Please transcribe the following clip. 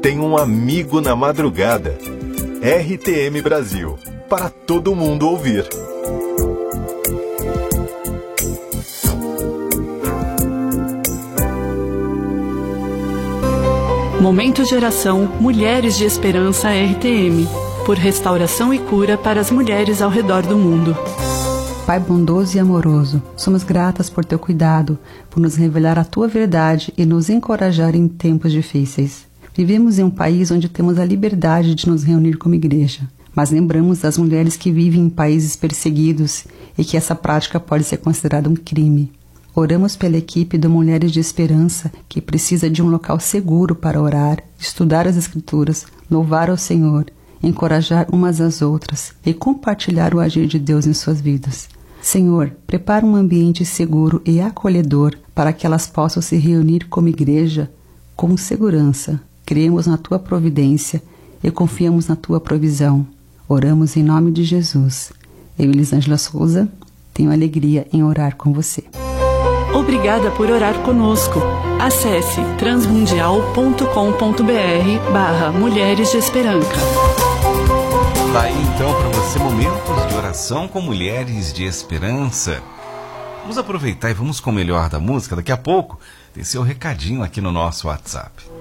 tem um amigo na madrugada. RTM Brasil, para todo mundo ouvir. Momento de oração Mulheres de Esperança RTM, por restauração e cura para as mulheres ao redor do mundo. Pai bondoso e amoroso, somos gratas por teu cuidado, por nos revelar a tua verdade e nos encorajar em tempos difíceis. Vivemos em um país onde temos a liberdade de nos reunir como igreja, mas lembramos das mulheres que vivem em países perseguidos e que essa prática pode ser considerada um crime. Oramos pela equipe do Mulheres de Esperança, que precisa de um local seguro para orar, estudar as Escrituras, louvar ao Senhor, encorajar umas às outras e compartilhar o agir de Deus em suas vidas. Senhor, prepara um ambiente seguro e acolhedor para que elas possam se reunir como igreja com segurança. Cremos na Tua providência e confiamos na Tua provisão. Oramos em nome de Jesus. Eu, Elisângela Souza, tenho alegria em orar com você. Obrigada por orar conosco. Acesse transmundial.com.br/Mulheres de Esperança. Daí então para você momentos de oração com Mulheres de Esperança. Vamos aproveitar e vamos com o melhor da música. Daqui a pouco tem seu recadinho aqui no nosso WhatsApp.